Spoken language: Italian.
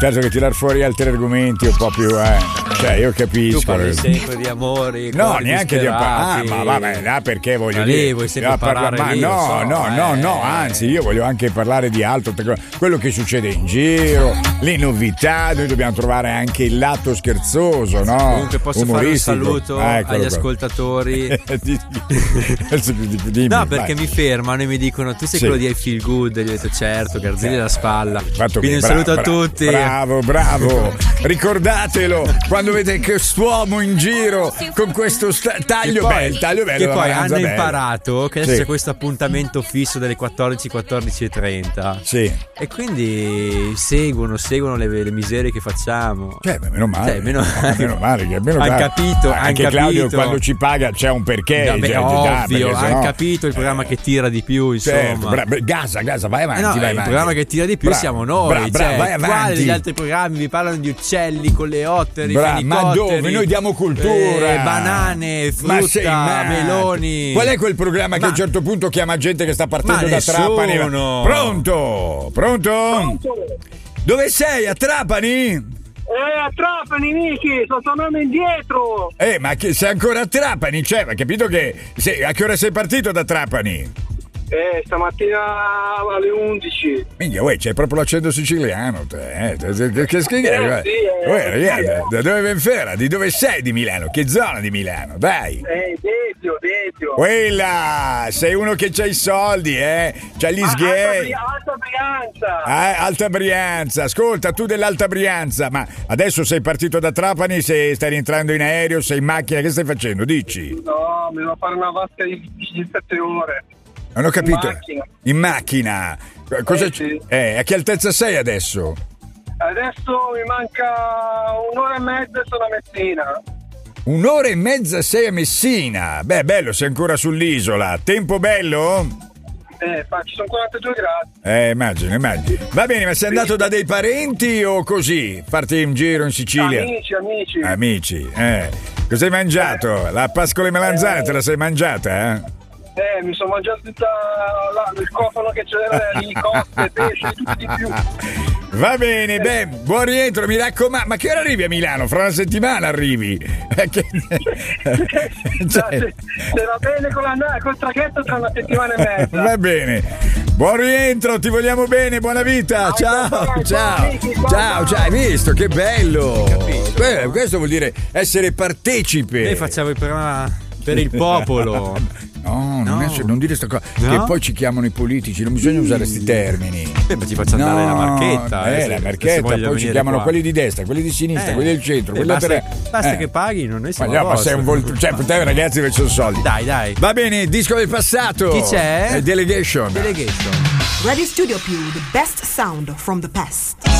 Certo che tirar fuori altri argomenti un po' più cioè io capisco. Tu parli sempre di amori, no, neanche di ma vabbè, là perché voglio dire vuoi sempre parlare ma lì, no, anzi io voglio anche parlare di altro, quello che succede in giro, le novità, noi dobbiamo trovare anche il lato scherzoso, no? Comunque posso fare un saluto agli ascoltatori. Dimmi, no, perché mi fermano e mi dicono tu sei quello di I Feel Good, e gli ho detto certo, Garzini la spalla. Quindi un saluto a tutti. Bravo. Ricordatelo quando vedete quest'uomo in giro con questo taglio bello. Che poi hanno imparato che adesso c'è questo appuntamento fisso delle 14:30. Sì. E quindi seguono le miserie che facciamo. Meno male. Meno male. Han capito. Anche Claudio quando ci paga c'è un perché. Ovvio, hanno capito il programma che tira di più, insomma. Gasa, vai avanti, vai avanti. Il programma che tira di più siamo noi. Vai avanti. Quali degli altri programmi vi parlano di uccelli con le otteri, ma dove? Noi diamo cultura. Banane, frutta, meloni. Qual è quel programma che a un certo punto chiama gente che sta partendo da Trapani? Pronto? Dove sei? A Trapani? A Trapani, Miki, sto tornando indietro. Ma che sei ancora a Trapani? Cioè, ma capito che a che ora sei partito da Trapani? Stamattina alle 11. Minchia, c'è proprio l'accento siciliano te, che schifo. Da dove Venfera? Di dove sei di Milano? Che zona di Milano? Dai. Dedio. Quella, sei uno che c'ha i soldi, c'ha gli sghei. Alta Brianza. Alta Brianza. Ascolta, tu dell'Alta Brianza, ma adesso sei partito da Trapani, stai rientrando in aereo, sei in macchina, che stai facendo? Dici. No, mi devo fare una vasca di 7 ore. Non ho capito. In macchina. Cosa sì. A che altezza sei adesso? Adesso mi manca un'ora e mezza e sono a Messina. Un'ora e mezza sei a Messina. Beh, bello, sei ancora sull'isola. Tempo bello? Ci sono 42 gradi. Immagino. Va bene, ma sei andato da dei parenti o così? Farti un giro in Sicilia? Amici. Cosa hai mangiato? La pascola e melanzane te la sei mangiata, mi sono mangiato tutto il cofano che c'era lì, coste, pesce, tutto di più. Va bene, buon rientro, mi raccomando. Ma che ora arrivi a Milano? Fra una settimana arrivi. Se va bene col traghetto tra una settimana e mezza. Va bene. Buon rientro, ti vogliamo bene, buona vita. Ciao. Hai visto che bello? Questo vuol dire essere partecipe. Noi facciamo il programma per il popolo. No, non dire sta cosa. No? Che poi ci chiamano i politici, non bisogna usare sti termini. Ma ci faccio andare la marchetta. La marchetta, poi ci chiamano quelli di destra, quelli di sinistra, quelli del centro. Basta che paghi, noi siamo ma sei un cioè, per te ragazzi che sono soldi. Dai. Va bene, disco del passato. Chi c'è? Delegation. Radio Studio Più, the best sound from the past.